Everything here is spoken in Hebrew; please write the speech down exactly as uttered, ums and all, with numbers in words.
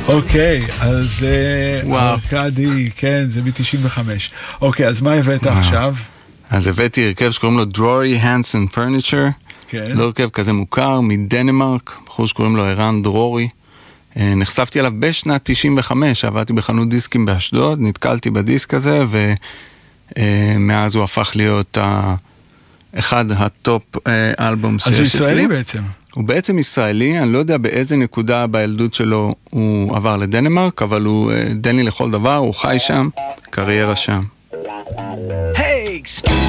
אוקיי, אז ארקדי, כן, זה ב-תשעים וחמש. אוקיי, אז מה הבאת עכשיו? אז הבאתי הרכב שקוראים לו דרורי הנסון פרניצ'ר, לא הרכב כזה מוכר, מדנמרק, בחור שקוראים לו ערן דרורי. נחשפתי עליו בשנת תשעים וחמש, עבדתי בחנות דיסקים באשדוד, נתקלתי בדיסק הזה, ומאז הוא הפך להיות אחד הטופ אלבום שיש אצלי. אז הוא ישראלי בעצם? הוא בעצם ישראלי, אני לא יודע באיזה נקודה בילדות שלו הוא עבר לדנמרק, אבל הוא דני לכל דבר, הוא חי שם, קריירה שם. Hey, excuse